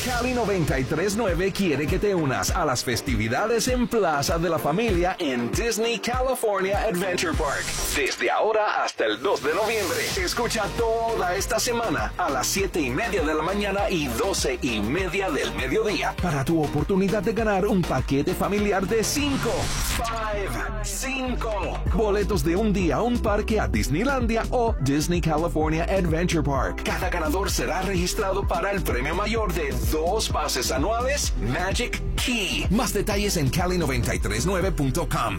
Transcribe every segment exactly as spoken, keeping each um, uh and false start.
Cali noventa y tres punto nueve quiere que te unas a las festividades en Plaza de la Familia en Disney California Adventure Park. Desde ahora hasta el dos de noviembre. Escucha toda esta semana a las siete y media de la mañana y doce y media del mediodía para tu oportunidad de ganar un paquete familiar de cinco. cinco boletos de un día a un parque a Disneylandia o Disney California Adventure Park. Cada ganador será registrado para el premio mayor de dos pases anuales Magic Key. Más detalles en cali noventa y tres nueve punto com.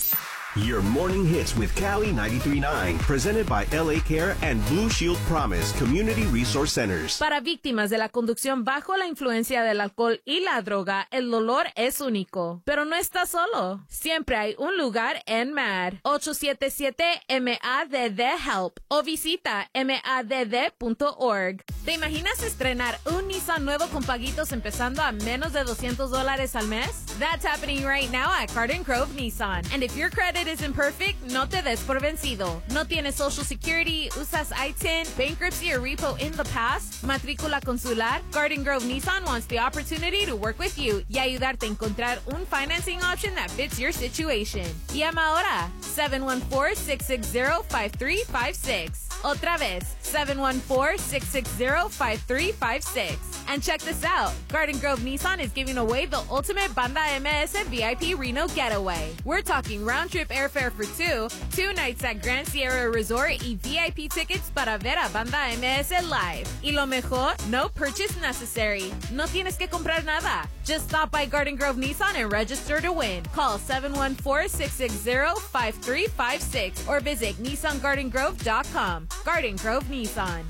Your morning hits with Cali ninety-three point nine, presented by L A Care and Blue Shield Promise Community Resource Centers. Para víctimas de la conducción bajo la influencia del alcohol y la droga, el dolor es único. Pero no estás solo. Siempre hay un lugar en M A D. ocho siete siete M A D D HELP o visita M A D D punto org. ¿Te imaginas estrenar un Nissan nuevo con paguitos empezando a menos de doscientos dólares al mes? That's happening right now at Garden Grove Nissan. And if your credit isn't perfect, no te des por vencido. ¿No tienes Social Security, usas I T I N, bankruptcy or repo in the past, matrícula consular? Garden Grove Nissan wants the opportunity to work with you y ayudarte a encontrar un financing option that fits your situation. Llama ahora, seven one four, six six zero, five three five six. Otra vez, seven one four, six six zero, five three five six. And check this out. Garden Grove Nissan is giving away the ultimate Banda M S V I P Reno getaway. We're talking round-trip airfare for two, two nights at Grand Sierra Resort y V I P tickets para ver a Banda M S live. Y lo mejor, no purchase necessary. No tienes que comprar nada. Just stop by Garden Grove Nissan and register to win. Call seven one four, six six zero, five three five six or visit nissan garden grove dot com. Garden Grove Nissan.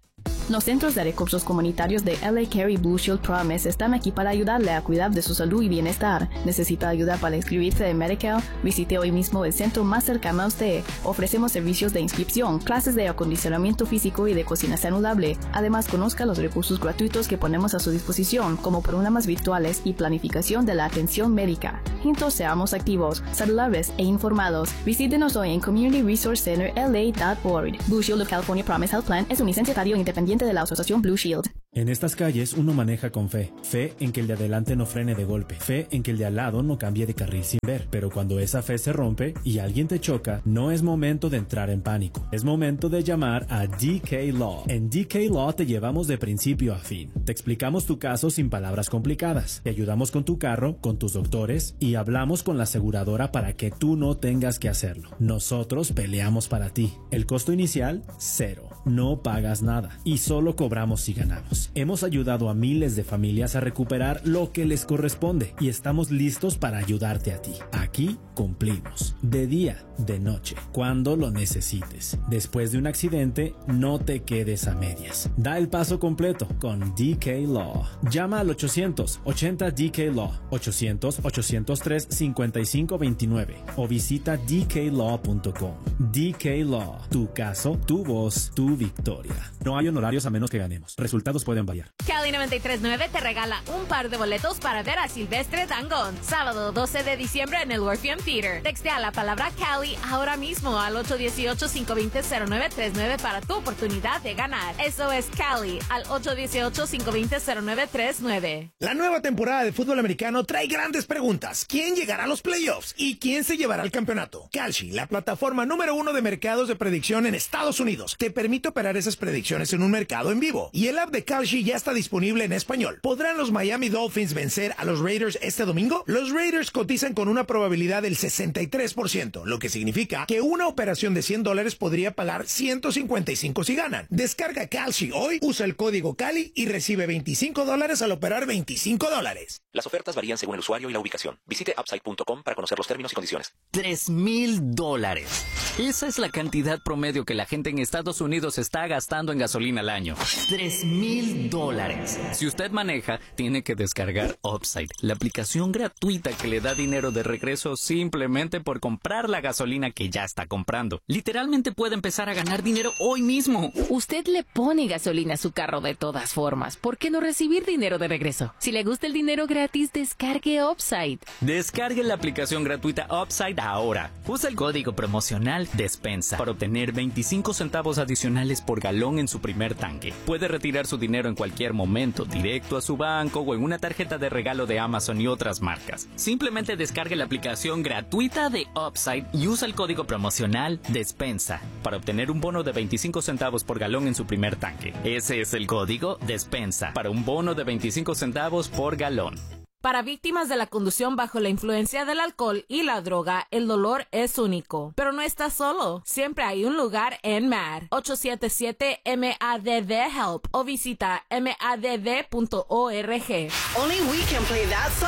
Los Centros de Recursos Comunitarios de L A Care y Blue Shield Promise están aquí para ayudarle a cuidar de su salud y bienestar. ¿Necesita ayuda para inscribirse en Medi-Cal? Visite hoy mismo el centro más cercano a usted. Ofrecemos servicios de inscripción, clases de acondicionamiento físico y de cocina saludable. Además, conozca los recursos gratuitos que ponemos a su disposición, como programas virtuales y planificación de la atención médica. Juntos seamos activos, saludables e informados. Visítenos hoy en community resource center l a punto org. Blue Shield of California Promise Health Plan es un licenciatario independiente de la Asociación Blue Shield. En estas calles uno maneja con fe, fe en que el de adelante no frene de golpe, fe en que el de al lado no cambie de carril sin ver, pero cuando esa fe se rompe y alguien te choca, no es momento de entrar en pánico, es momento de llamar a D K Law. En D K Law te llevamos de principio a fin, te explicamos tu caso sin palabras complicadas, te ayudamos con tu carro, con tus doctores y hablamos con la aseguradora para que tú no tengas que hacerlo. Nosotros peleamos para ti. El costo inicial, cero, no pagas nada y solo cobramos si ganamos. Hemos ayudado a miles de familias a recuperar lo que les corresponde y estamos listos para ayudarte a ti. Aquí cumplimos, de día, de noche, cuando lo necesites. Después de un accidente, no te quedes a medias. Da el paso completo con D K Law. Llama al ochocientos ochenta D K Law, ochocientos, ochocientos tres, cincuenta y cinco veintinueve o visita d k law punto com. D K Law, tu caso, tu voz, tu victoria. No hay honorarios a menos que ganemos. Resultados pueden variar. Cali noventa y tres punto nueve te regala un par de boletos para ver a Silvestre Dangond, sábado doce de diciembre en el Orpheum Theater. Textea la palabra Cali ahora mismo al ocho uno ocho, cinco dos cero, cero nueve tres nueve para tu oportunidad de ganar. Eso es Cali al ocho uno ocho, cinco dos cero, cero nueve tres nueve. La nueva temporada de fútbol americano trae grandes preguntas. ¿Quién llegará a los playoffs? ¿Y quién se llevará el campeonato? Kalshi, la plataforma número uno de mercados de predicción en Estados Unidos, te permite operar esas predicciones en un mercado en vivo. Y el app de Kalshi ya está disponible en español. ¿Podrán los Miami Dolphins vencer a los Raiders este domingo? Los Raiders cotizan con una probabilidad del sesenta y tres por ciento, lo que significa que una operación de cien dólares podría pagar ciento cincuenta y cinco si ganan. Descarga Kalshi hoy, usa el código Cali y recibe veinticinco dólares al operar veinticinco dólares. Las ofertas varían según el usuario y la ubicación. Visite upside punto com para conocer los términos y condiciones. Tres mil dólares. Esa es la cantidad promedio que la gente en Estados Unidos está gastando en gasolina al año. Tres mil dólares. Si usted maneja, tiene que descargar Upside, la aplicación gratuita que le da dinero de regreso simplemente por comprar la gasolina que ya está comprando. Literalmente puede empezar a ganar dinero hoy mismo. Usted le pone gasolina a su carro de todas formas. ¿Por qué no recibir dinero de regreso? Si le gusta el dinero gratis, descargue Upside. Descargue la aplicación gratuita Upside ahora. Usa el código promocional DESPENSA para obtener veinticinco centavos adicionales por galón en su primer tanque. Puede retirar su dinero dinero en cualquier momento, directo a su banco o en una tarjeta de regalo de Amazon y otras marcas. Simplemente descargue la aplicación gratuita de Upside y usa el código promocional DESPENSA para obtener un bono de veinticinco centavos por galón en su primer tanque. Ese es el código DESPENSA para un bono de veinticinco centavos por galón. Para víctimas de la conducción bajo la influencia del alcohol y la droga, el dolor es único. Pero no estás solo. Siempre hay un lugar en M A D. ocho siete siete M A D D HELP o visita M A D D punto org. Only we can play that song.